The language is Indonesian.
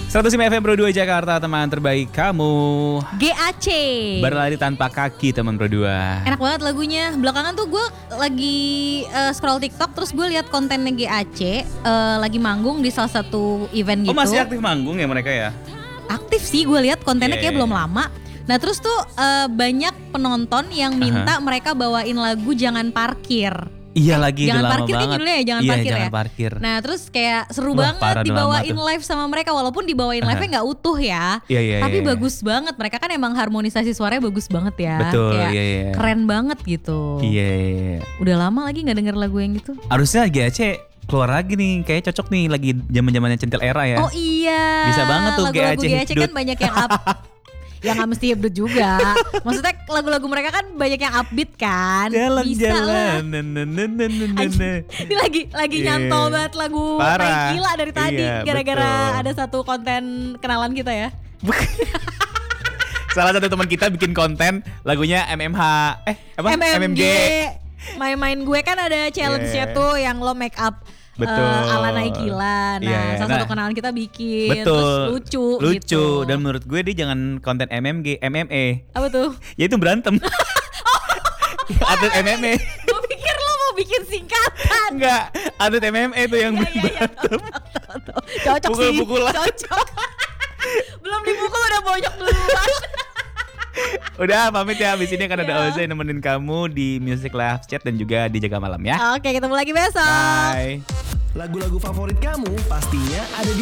105 FM Pro 2 Jakarta, teman terbaik kamu. GAC. Berlari tanpa kaki, teman Pro 2. Enak banget lagunya. Belakangan tuh gue lagi scroll TikTok, terus gue lihat kontennya GAC lagi manggung di salah satu event gitu. Oh, masih aktif manggung ya mereka ya? Aktif sih, gue lihat kontennya kayak belum lama. Nah terus tuh banyak penonton yang minta mereka bawain lagu Jangan Parkir. Iya lagi, Jangan lama Parkir banget. kan judulnya ya, Jangan Parkir Jangan ya. Parkir. Nah terus kayak seru Wah, banget dibawain lama live sama mereka, walaupun dibawain live-nya gak utuh ya. Tapi bagus banget, mereka kan emang harmonisasi suaranya bagus banget ya. Betul, kayak keren banget gitu. Iya. Udah lama lagi gak denger lagu yang gitu. Harusnya GAC keluar lagi nih, kayak cocok nih lagi zaman-zamannya Centil Era ya. Oh iya. Bisa banget tuh lagu-lagu GAC kan banyak yang up. Ya gak mesti upbeat juga. Maksudnya lagu-lagu mereka kan banyak yang upbeat kan. Bisa lah. Ini lagi nyantol banget lagu Naik Gila dari tadi. Gara-gara ada satu konten kenalan kita ya. Salah satu teman kita bikin konten lagunya MMG. Main-main gue kan ada challenge-nya tuh yang lo make up ala Naik Gila. Nah salah satu kenalan kita bikin. Terus lucu gitu. Dan menurut gue dia jangan konten MMA. Apa tuh? Ya itu berantem. Atlet MMA. Gue pikir lo mau bikin singkatan. Enggak, atlet MMA tuh yang berantem. Cocok sih. Pukul-pukulan. Cocok. Belum dipukul udah bonyok duluan. Udah pamit ya, abis ini akan ada Oza yang nemenin kamu di Music Live Chat dan juga di Jaga Malam ya. Oke, ketemu lagi besok. Bye. Lagu-lagu favorit kamu pastinya ada di